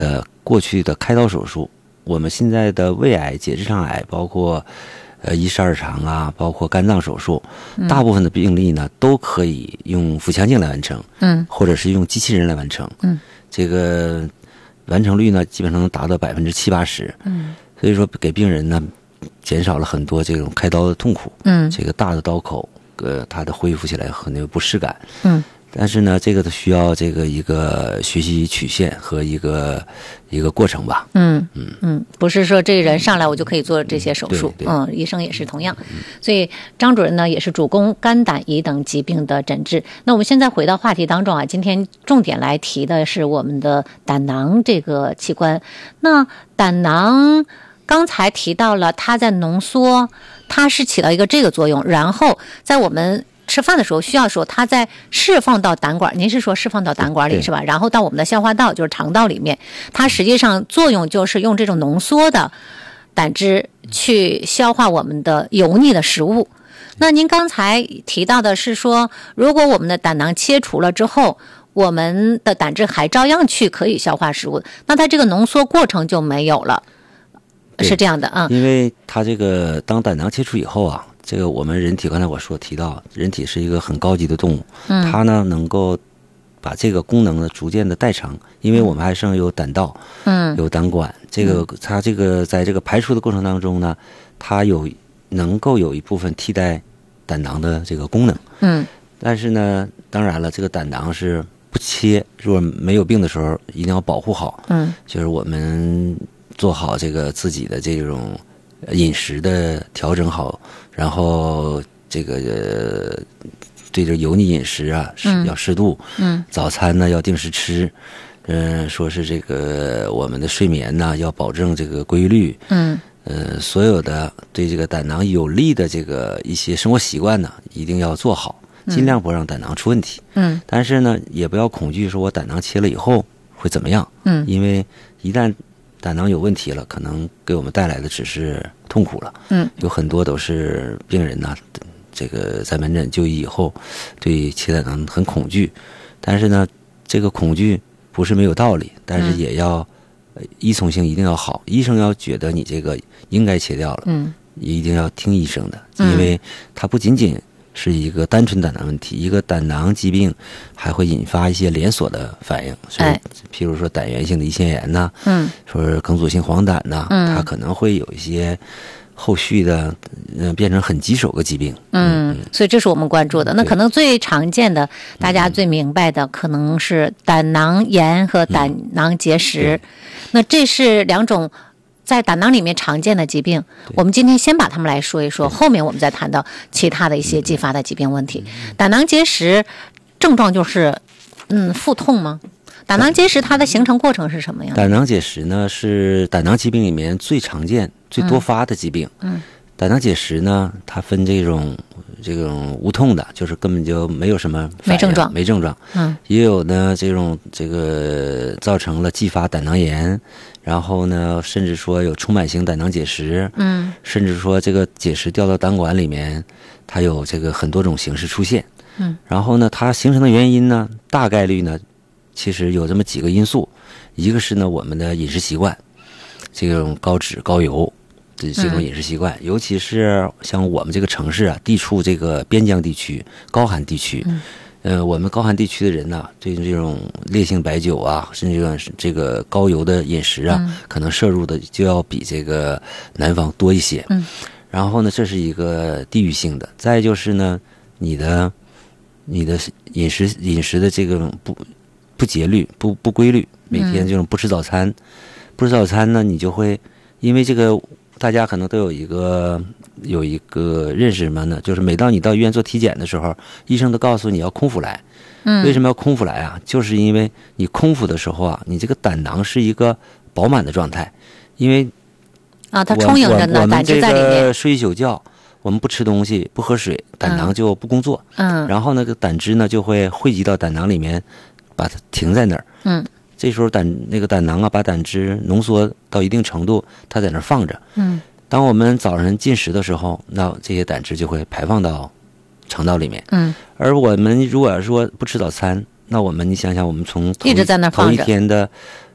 过去的开刀手术，我们现在的胃癌、结直肠癌，包括一十二肠啊，包括肝脏手术，大部分的病例呢都可以用腹腔镜来完成，或者是用机器人来完成，这个完成率呢基本上能达到70%、80%，所以说给病人呢减少了很多这种开刀的痛苦，这个大的刀口，它的恢复起来很有不适感，但是呢，这个需要这个一个学习曲线和一个过程吧。 不是说这个人上来我就可以做这些手术，医生也是同样。所以张主任呢也是主攻肝胆胰等疾病的诊治。那我们现在回到话题当中啊，今天重点来提的是我们的胆囊这个器官。那胆囊刚才提到了它在浓缩，它是起到一个这个作用，然后在我们吃饭的时候需要说它再释放到胆管，您是说释放到胆管里是吧？然后到我们的消化道，就是肠道里面，它实际上作用就是用这种浓缩的胆汁去消化我们的油腻的食物。那您刚才提到的是说，如果我们的胆囊切除了之后，我们的胆汁还照样去可以消化食物，那它这个浓缩过程就没有了，是这样的啊？ 因为它这个当胆囊切除以后啊，这个我们人体刚才我提到，人体是一个很高级的动物，它呢能够把这个功能呢逐渐的代偿，因为我们还剩有胆道，有胆管，这个它这个在这个排出的过程当中呢，它能够有一部分替代胆囊的这个功能，但是呢，当然了，这个胆囊是不切，如果没有病的时候一定要保护好，就是我们做好这个自己的这种饮食的调整好，然后这个对这油腻饮食啊要适度，早餐呢要定时吃，说是这个我们的睡眠呢要保证这个规律，所有的对这个胆囊有利的这个一些生活习惯呢一定要做好，尽量不让胆囊出问题，但是呢也不要恐惧说我胆囊切了以后会怎么样，因为一旦胆囊有问题了，可能给我们带来的只是痛苦了。有很多都是病人呢，这个在门诊就医以后，对切胆囊很恐惧，但是呢，这个恐惧不是没有道理，但是也要依从性一定要好，医生要觉得你这个应该切掉了，一定要听医生的，因为它不仅仅是一个单纯胆囊问题，一个胆囊疾病还会引发一些连锁的反应，譬如说胆源性的胰腺炎呐，说是梗阻性黄疸呐，它可能会有一些后续的变成很棘手的疾病。 所以这是我们关注的。那可能最常见的，大家最明白的可能是胆囊炎和胆囊结石，那这是两种在胆囊里面常见的疾病，我们今天先把它们来说一说，后面我们再谈到其他的一些继发的疾病问题。胆囊结石症状就是腹痛吗？胆囊结石它的形成过程是什么样的？ 胆囊结石呢是胆囊疾病里面最常见最多发的疾病。胆囊结石呢它分这种无痛的，就是根本就没有什么反应没症状，也有呢这个造成了继发胆囊炎，然后呢甚至说有充满性胆囊结石，甚至说这个结石掉到胆管里面，它有这个很多种形式出现，然后呢它形成的原因呢大概率呢其实有这么几个因素，一个是呢我们的饮食习惯，这种高脂高油这种饮食习惯，尤其是像我们这个城市啊，地处这个边疆地区、高寒地区，我们高寒地区的人呢，对这种烈性白酒啊，甚至这个高油的饮食啊，可能摄入的就要比这个南方多一些。然后呢，这是一个地域性的。再就是呢，你的饮食的这个不节律、不规律，每天这种不吃早餐呢，你就会因为这个。大家可能都有一个认识什么呢？就是每当你到医院做体检的时候，医生都告诉你要空腹来。为什么要空腹来啊？就是因为你空腹的时候啊，你这个胆囊是一个饱满的状态，因为它充盈着呢，胆汁在里面。 我们这个睡一宿觉，我们不吃东西不喝水，胆囊就不工作。然后那个胆汁呢就会汇集到胆囊里面，把它停在那儿。这时候那个胆囊啊，把胆汁浓缩到一定程度，它在那儿放着。当我们早上进食的时候，那这些胆汁就会排放到肠道里面。而我们如果说不吃早餐，那你想想，我们从头一天的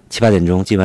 7、8点钟基本